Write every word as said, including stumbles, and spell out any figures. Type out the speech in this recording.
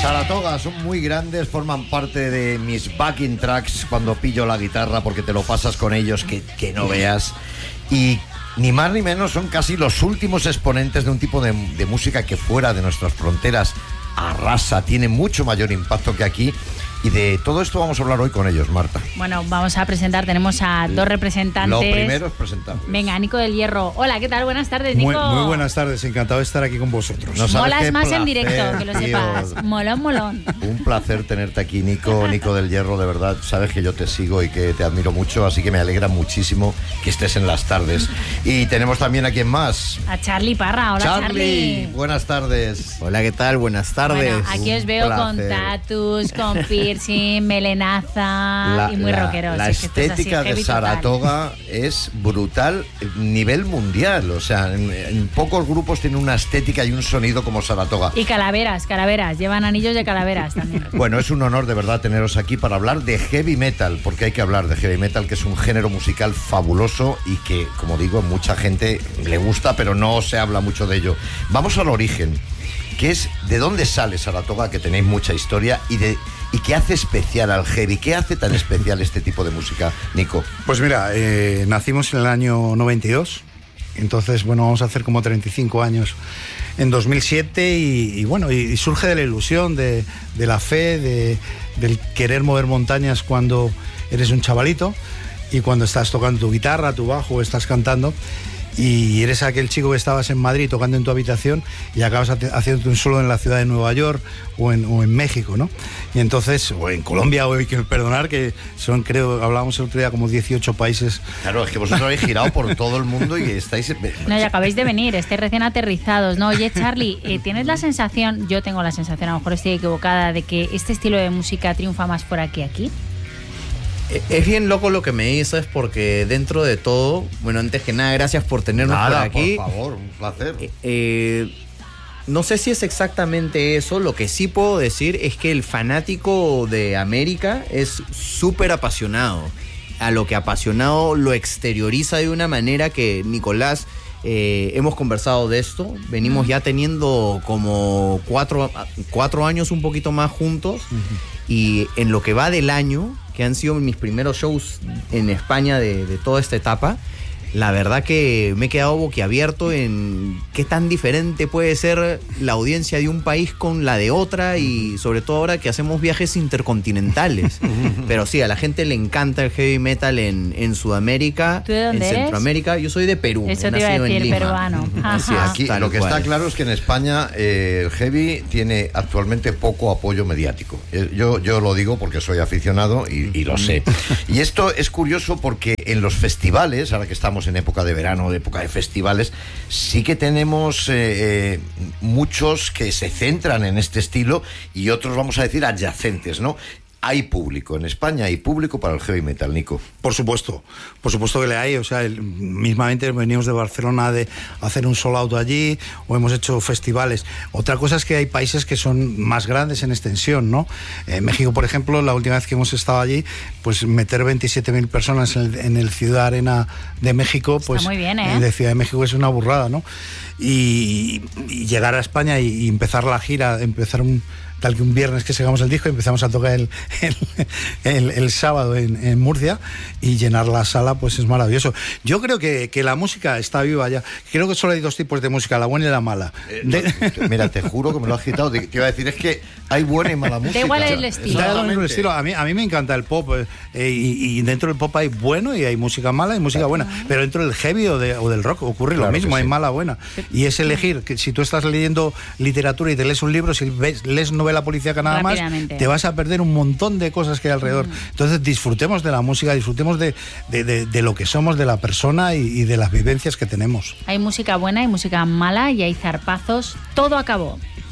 Saratoga son muy grandes, forman parte de mis backing tracks cuando pillo la guitarra, porque te lo pasas con ellos que, que no veas. Y ni más ni menos son casi los últimos exponentes de un tipo de, de música que fuera de nuestras fronteras arrasa, tiene mucho mayor impacto que aquí. Y de todo esto vamos a hablar hoy con ellos, Marta. Bueno, vamos a presentar, tenemos a dos representantes. Lo primero es presentarles. Venga, Nico del Hierro. Hola, ¿qué tal? Buenas tardes, Nico. Muy, muy buenas tardes, encantado de estar aquí con vosotros. No Molas más placer, en directo, que lo tío. sepas. Molón, molón. Un placer tenerte aquí, Nico, Nico del Hierro, de verdad. Sabes que yo te sigo y que te admiro mucho, así que me alegra muchísimo que estés en las tardes. Y tenemos también a quién más. A Charlie Parra. Hola, Charlie. Charlie. Buenas tardes. Hola, ¿qué tal? Buenas tardes. Bueno, aquí os veo con tatus, con piercing, melenaza La, y muy la, rockeros. la Es que esto es así, estética de heavy total. Saratoga es brutal, nivel mundial. O sea, en, en pocos grupos tienen una estética y un sonido como Saratoga. Y calaveras, calaveras. Llevan anillos de calaveras también. Bueno, es un honor de verdad teneros aquí para hablar de heavy metal, porque hay que hablar de heavy metal, que es un género musical fabuloso y que, como digo, mucha gente le gusta, pero no se habla mucho de ello. Vamos al origen, que es de dónde sale Saratoga, que tenéis mucha historia, y de y qué hace especial al heavy. ¿Qué hace tan especial este tipo de música, Nico? Pues mira, eh, nacimos en el año noventa y dos, entonces, bueno, vamos a hacer como treinta y cinco años en dos mil siete y, y bueno, y, y surge de la ilusión, de, de la fe, de, del querer mover montañas cuando eres un chavalito y cuando estás tocando tu guitarra, tu bajo, estás cantando. Y eres aquel chico que estabas en Madrid tocando en tu habitación y acabas haciéndote un solo en la ciudad de Nueva York o en, o en México, ¿no? Y entonces, o en Colombia, o hay que perdonar, que son, creo, hablábamos el otro día, como dieciocho países. Claro, es que vosotros habéis girado por todo el mundo y estáis... No, y acabáis de venir, estáis recién aterrizados. No, oye, Charlie, eh, ¿tienes la sensación, yo tengo la sensación, a lo mejor estoy equivocada, de que este estilo de música triunfa más por aquí aquí? Es bien loco lo que me dices porque dentro de todo, bueno, antes que nada, gracias por tenernos Nada, por aquí. por favor, un placer. Eh, eh, no sé si es exactamente eso, lo que sí puedo decir es que el fanático de América es súper apasionado. A lo que apasionado lo exterioriza de una manera que Nicolás... Eh, hemos conversado de esto, venimos ya teniendo como cuatro, cuatro años un poquito más juntos uh-huh. Y en lo que va del año, que han sido mis primeros shows en España de, de toda esta etapa, la verdad que me he quedado boquiabierto en qué tan diferente puede ser la audiencia de un país con la de otra y sobre todo ahora que hacemos viajes intercontinentales. Pero sí, a la gente le encanta el heavy metal en, en Sudamérica, ¿Tú de dónde en eres? Centroamérica. Yo soy de Perú. Eso te iba a decir, peruano. Así es, Aquí lo que cual. está claro es que en España eh, el heavy tiene actualmente poco apoyo mediático. Eh, yo, yo lo digo porque soy aficionado y, y lo sé. Y esto es curioso porque en los festivales, ahora que estamos en época de verano, de época de festivales, sí que tenemos eh, eh, muchos que se centran en este estilo y otros, vamos a decir, adyacentes, ¿no? Hay público, en España hay público para el heavy metal, Nico. Por supuesto, por supuesto que le hay, o sea, el, mismamente venimos de Barcelona de hacer un sold out allí, o hemos hecho festivales. Otra cosa es que hay países que son más grandes en extensión, ¿no? En México, por ejemplo, la última vez que hemos estado allí, pues meter veintisiete mil personas en el, en el Ciudad Arena de México, pues está muy bien, ¿eh? De Ciudad de México es una burrada, ¿no? Y, y llegar a España y, y empezar la gira, empezar un... tal que un viernes que sacamos el disco y empezamos a tocar el, el, el, el sábado en, en Murcia y llenar la sala, pues es maravilloso. Yo creo que, que la música está viva ya. Creo que solo hay dos tipos de música, la buena y la mala. Eh, de... no, mira, te juro que me lo has quitado. Te, te iba a decir, es que hay buena y mala música. Da igual el estilo. Da igual el estilo. A mí, a mí me encanta el pop eh, y, y dentro del pop hay bueno y hay música mala y música buena. Pero dentro del heavy o, de, o del rock ocurre claro lo mismo, hay sí. mala buena. Y es elegir, que si tú estás leyendo literatura y te lees un libro, si ves, lees novela policíaca nada más, te vas a perder un montón de cosas que hay alrededor. Mm. Entonces disfrutemos de la música, disfrutemos de, de, de, de lo que somos, de la persona y, y de las vivencias que tenemos. Hay música buena, hay música mala y hay zarpazos. Todo acabó.